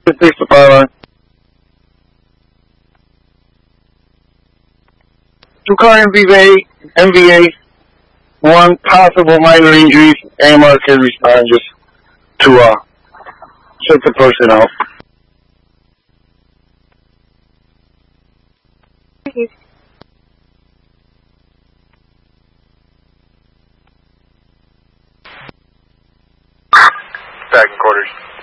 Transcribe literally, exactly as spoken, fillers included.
Fix the fire line. Two car M V A, M V A, one possible minor injuries, A M R can respond just to uh, check the person out. Back in quarters.